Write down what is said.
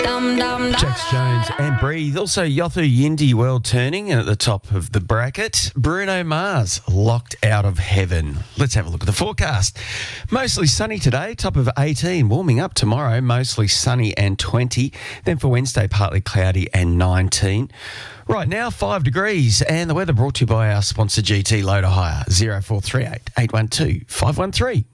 Jax Jones and Breathe. Also, Yothu Yindi World Turning at the top of the bracket. Bruno Mars, Locked Out of Heaven. Let's have a look at the forecast. Mostly sunny today, top of 18. Warming up tomorrow, mostly sunny and 20. Then for Wednesday, partly cloudy and 19. Right now, 5 degrees. And the weather brought to you by our sponsor GT Loader Hire, 0438 812 513.